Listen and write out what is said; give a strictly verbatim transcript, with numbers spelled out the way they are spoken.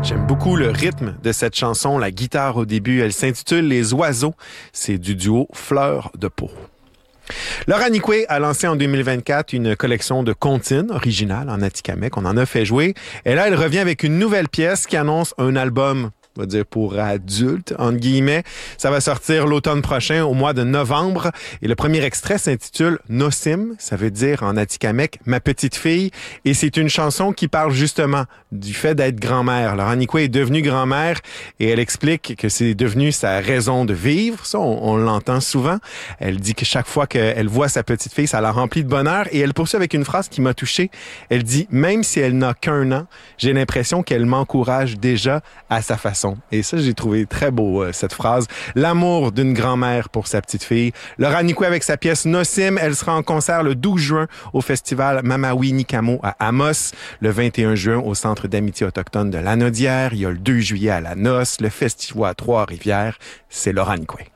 J'aime beaucoup le rythme de cette chanson, la guitare au début. Elle s'intitule « Les oiseaux ». C'est du duo Fleur de Pau. Laura Nicoué a lancé en deux mille vingt-quatre une collection de comptines originales en Atikamekw. On en a fait jouer. Et là, elle revient avec une nouvelle pièce qui annonce un album, on va dire pour adultes, entre guillemets. Ça va sortir l'automne prochain, au mois de novembre. Et le premier extrait s'intitule « Nosim ». Ça veut dire en Atikamekw « Ma petite fille ». Et c'est une chanson qui parle justement du fait d'être grand-mère. Laura Nicoué est devenue grand-mère et elle explique que c'est devenu sa raison de vivre. Ça, on, on l'entend souvent. Elle dit que chaque fois qu'elle voit sa petite fille, ça la remplit de bonheur. Et elle poursuit avec une phrase qui m'a touché. Elle dit « Même si elle n'a qu'un an, j'ai l'impression qu'elle m'encourage déjà à sa façon. » Et ça, j'ai trouvé très beau, euh, cette phrase. L'amour d'une grand-mère pour sa petite fille. Laura Nicoué avec sa pièce Nosim. Elle sera en concert le douze juin au festival Mamawi Nikamo à Amos. Le vingt et un juin au Centre d'amitié autochtone de Lanaudière. Il y a le deux juillet à La Noce. Le festival à Trois-Rivières. C'est Laura Nicoué.